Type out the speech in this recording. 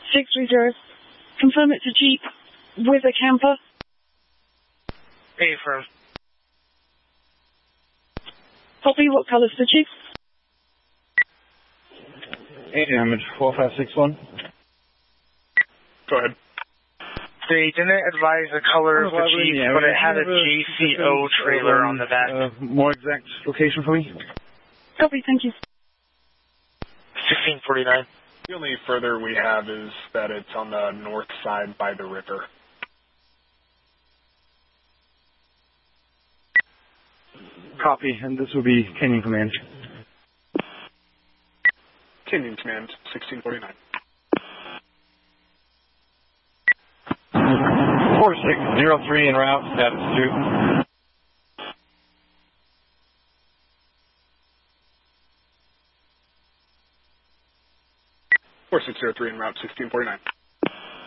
630. Confirm it's a Jeep with a camper. Affirm. Copy, what color's the Jeep? Damage 4561. Go ahead. They didn't advise the color of the Jeep, but it had a JCO trailer on the back. More exact location for me? Copy, thank you. 1649. The only further we have is that it's on the north side by the river. Copy, and this will be Canyon Command. Canyon Command, 1649. 4603 en route, status 2. 4603 en route, 1649.